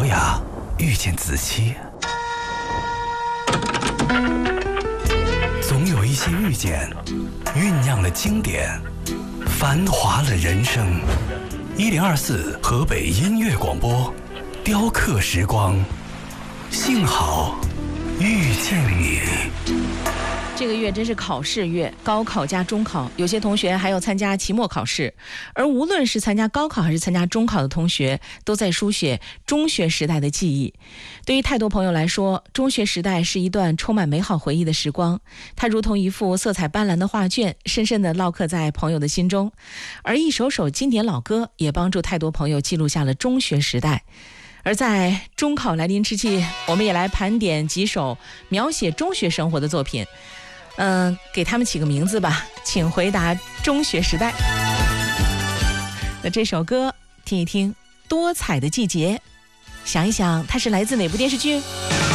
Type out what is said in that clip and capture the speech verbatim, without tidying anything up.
雅遇见子期，总有一些遇见酝酿了经典，繁华了人生。一零二四河北音乐广播，雕刻时光，幸好遇见你。 这个月真是考试月，高考加中考，有些同学还要参加期末考试。而无论是参加高考还是参加中考的同学，都在书写中学时代的记忆。对于太多朋友来说，中学时代是一段充满美好回忆的时光，它如同一幅色彩斑斓的画卷，深深地烙刻在朋友的心中。而一首首经典老歌也帮助太多朋友记录下了中学时代。而在中考来临之际，我们也来盘点几首描写中学生活的作品。嗯、呃，给他们起个名字吧，请回答中学时代。那这首歌听一听，多彩的季节，想一想它是来自哪部电视剧？